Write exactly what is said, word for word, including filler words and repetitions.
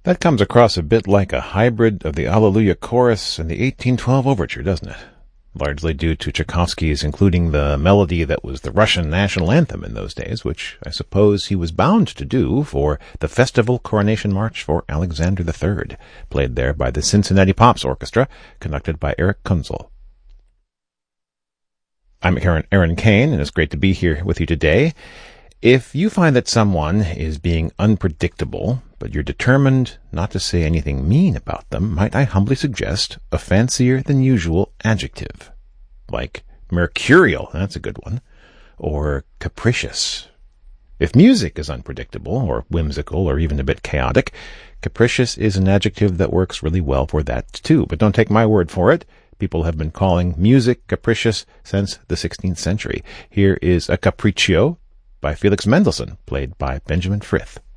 That comes across a bit like a hybrid of the Alleluia Chorus and the eighteen twelve Overture, doesn't it? Largely due to Tchaikovsky's including the melody that was the Russian national anthem in those days, which I suppose he was bound to do for the Festival Coronation March for Alexander the Third, played there by the Cincinnati Pops Orchestra, conducted by Eric Kunzel. I'm Aaron, Aaron Kane, and it's great to be here with you today. If you find that someone is being unpredictable, but you're determined not to say anything mean about them, might I humbly suggest a fancier than usual adjective, like mercurial, that's a good one, or capricious. If music is unpredictable, or whimsical, or even a bit chaotic, capricious is an adjective that works really well for that too. But don't take my word for it. People have been calling music capricious since the sixteenth century. Here is a capriccio by Felix Mendelssohn, played by Benjamin Frith.